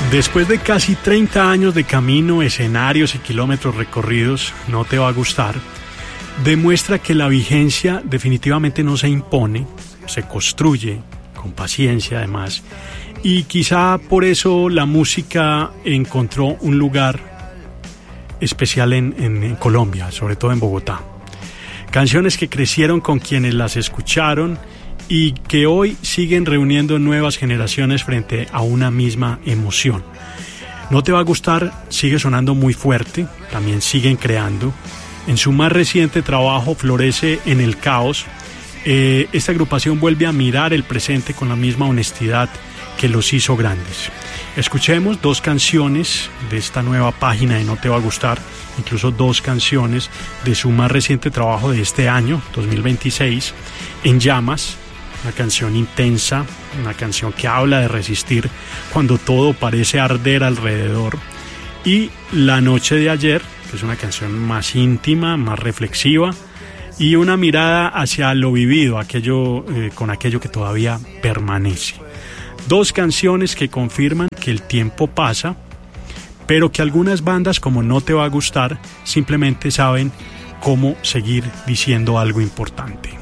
Después de casi 30 años de camino, escenarios y kilómetros recorridos, No te va a gustar, demuestra que la vigencia definitivamente no se impone, se construye con paciencia además, y quizá por eso la música encontró un lugar especial en Colombia, sobre todo en Bogotá. Canciones que crecieron con quienes las escucharon y que hoy siguen reuniendo nuevas generaciones frente a una misma emoción. No te va a gustar, sigue sonando muy fuerte, también siguen creando. En su más reciente trabajo, Florece en el caos, esta agrupación vuelve a mirar el presente con la misma honestidad que los hizo grandes. Escuchemos 2 canciones de esta nueva página de No te va a gustar, incluso 2 canciones de su más reciente trabajo de este año, 2026, En llamas, una canción intensa, una canción que habla de resistir cuando todo parece arder alrededor, y La noche de ayer, que es una canción más íntima, más reflexiva, y una mirada hacia lo vivido, con aquello que todavía permanece. 2 canciones que confirman que el tiempo pasa, pero que algunas bandas como No te va a gustar simplemente saben cómo seguir diciendo algo importante.